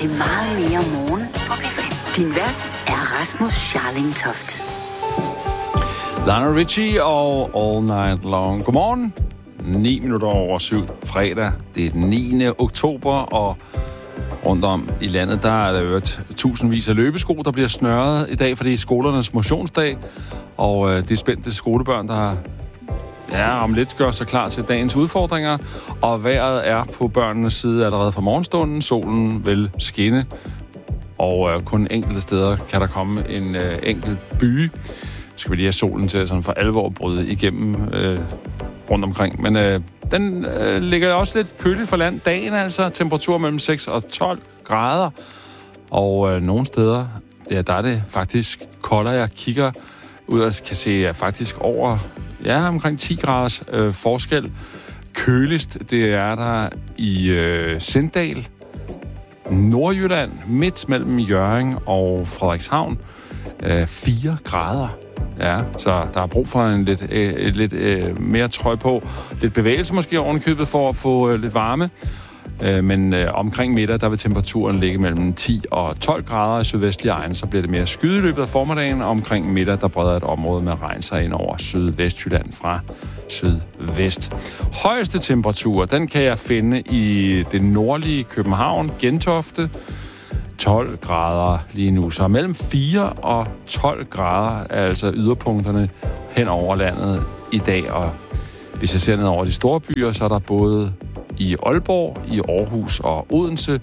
til meget mere morgen på P5. Din vært er Rasmus Scharling Toft. Lionel Richie og All Night Long. Godmorgen. 9 minutter over 7 fredag. Det er den 9. oktober, og rundt om i landet, der er der jo tusindvis af løbesko, der bliver snørret i dag, for det er skolernes motionsdag. Og det er spændte skolebørn, der om lidt gør sig klar til dagens udfordringer. Og vejret er på børnenes side allerede fra morgenstunden. Solen vil skinne, og kun enkelte steder kan der komme en enkelt byge. Skal vi lige have solen til sådan for alvor bryde igennem rundt omkring. Men den ligger også lidt køligt for land. Dagen altså, temperatur mellem 6 og 12 grader. Og nogle steder, der er det faktisk koldere. Jeg kigger ud og kan se faktisk over omkring 10 graders forskel. Køligst, det er der i Sindal, Nordjylland, midt mellem Hjørring og Frederikshavn. 4 grader. Ja, så der er brug for en lidt mere trøje på. Lidt bevægelse måske oven i købet for at få lidt varme. Men omkring middag, der vil temperaturen ligge mellem 10 og 12 grader i sydvestlige egne. Så bliver det mere skyet i løbet af formiddagen. Og omkring middag, der breder et område med regn sig ind over Sydvestjylland fra sydvest. Højeste temperatur, den kan jeg finde i det nordlige København, Gentofte. 12 grader lige nu. Så mellem 4 og 12 grader er altså yderpunkterne hen over landet i dag. Og hvis jeg ser ned over de store byer, så er der både i Aalborg, i Aarhus og Odense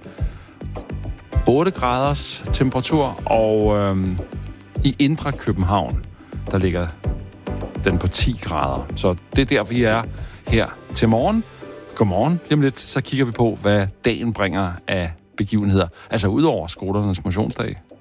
8 graders temperatur. Og i indre København, der ligger den på 10 grader. Så det er der, vi er her til morgen. Godmorgen. Lige om lidt, så kigger vi på, hvad dagen bringer af begivenheder. Altså udover skolernes motionsdag.